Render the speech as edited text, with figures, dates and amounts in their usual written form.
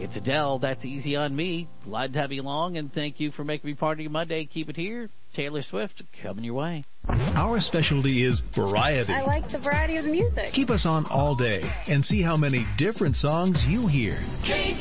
It's Adele, That's Easy on Me. Glad to have you along, and thank you for making me part of your Monday. Keep it here. Taylor Swift coming your way. Our specialty is variety. I like the variety of the music. Keep us on all day and see how many different songs you hear.